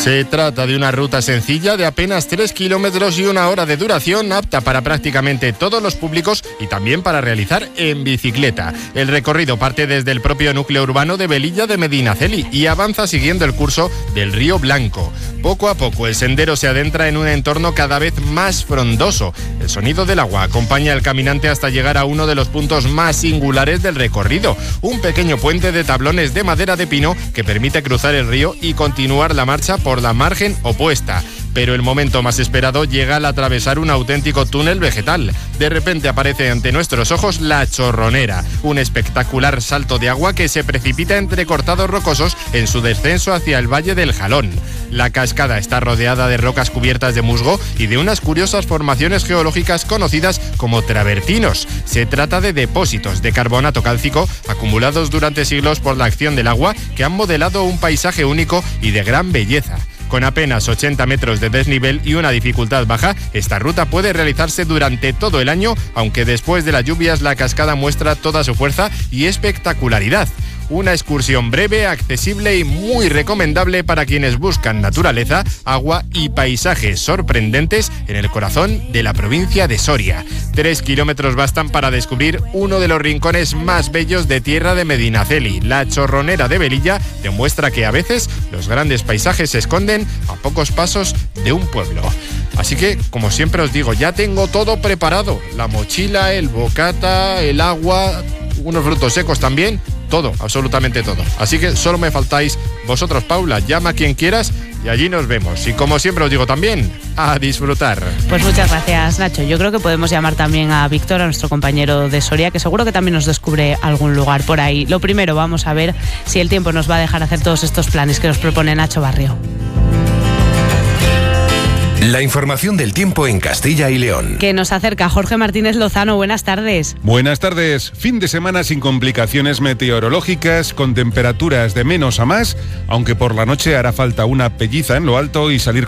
Se trata de una ruta sencilla de apenas 3 kilómetros y 1 hora de duración, apta para prácticamente todos los públicos y también para realizar en bicicleta. El recorrido parte desde el propio núcleo urbano de Velilla de Medinaceli y avanza siguiendo el curso del río Blanco. Poco a poco el sendero se adentra en un entorno cada vez más frondoso. El sonido del agua acompaña al caminante hasta llegar a uno de los puntos más singulares del recorrido, un pequeño puente de tablones de madera de pino que permite cruzar el río y continuar la marcha por la margen opuesta. Pero el momento más esperado llega al atravesar un auténtico túnel vegetal. De repente aparece ante nuestros ojos la Chorronera, un espectacular salto de agua que se precipita entre cortados rocosos en su descenso hacia el Valle del Jalón. La cascada está rodeada de rocas cubiertas de musgo y de unas curiosas formaciones geológicas conocidas como travertinos. Se trata de depósitos de carbonato cálcico acumulados durante siglos por la acción del agua que han modelado un paisaje único y de gran belleza. Con apenas 80 metros de desnivel y una dificultad baja, esta ruta puede realizarse durante todo el año, aunque después de las lluvias la cascada muestra toda su fuerza y espectacularidad. Una excursión breve, accesible y muy recomendable para quienes buscan naturaleza, agua y paisajes sorprendentes en el corazón de la provincia de Soria. 3 kilómetros bastan para descubrir uno de los rincones más bellos de tierra de Medinaceli. La Chorronera de Velilla demuestra que a veces los grandes paisajes se esconden a pocos pasos de un pueblo. Así que, como siempre os digo, ya tengo todo preparado. La mochila, el bocata, el agua, unos frutos secos también. Todo, absolutamente todo. Así que solo me faltáis vosotros, Paula. Llama a quien quieras y allí nos vemos. Y como siempre os digo también, a disfrutar. Pues muchas gracias, Nacho. Yo creo que podemos llamar también a Víctor, a nuestro compañero de Soria, que seguro que también nos descubre algún lugar por ahí. Lo primero, vamos a ver si el tiempo nos va a dejar hacer todos estos planes que nos propone Nacho Barrio. La información del tiempo en Castilla y León. Que nos acerca Jorge Martínez Lozano. Buenas tardes. Buenas tardes. Fin de semana sin complicaciones meteorológicas, con temperaturas de menos a más, aunque por la noche hará falta una pelliza en lo alto y salir